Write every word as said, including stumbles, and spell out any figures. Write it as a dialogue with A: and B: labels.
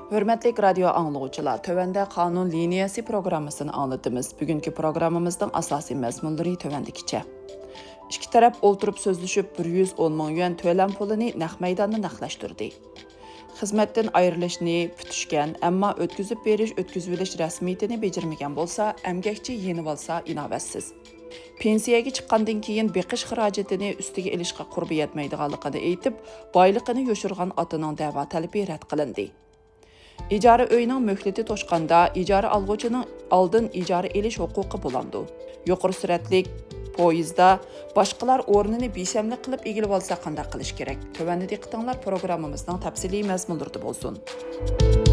A: Hörmətli radio anlıqçılar, tövəndə qanun liniyası proqramısını anlatdığımız bugünkü proqramımızın asasi məzmunları tövəndikicə. İki tərəf oturup sözləşib bir yüz on min yuan töləm pulunu naq meydanını naqlaşdırdı. Xizmətdən ayrılışını pütüşkən, amma ötküzüb beriş, ötküzüb biliş rəsmiyyətini becirməyən bolsa, əmgəkçi yenib alsa inavətsiz. Pensiyaga chiqqandan keyin beqish xarajatini ustiga ilishga qurbi yetmaydiganligini aytib, boyliqini yoshirgan otaning da'vo talabi rad qilindi. İcari uyning möhlati to'shqanda ijara alg'uchining oldin ijara elish huquqi bo'landi. Yuqori suratlik poyezdda boshqalar o'rnini beshamlik qilib egilib olsa qanday qilish kerak? Tövəndə diqqətinglar proqramımızın təfsili məzmunlarında bo'lsin.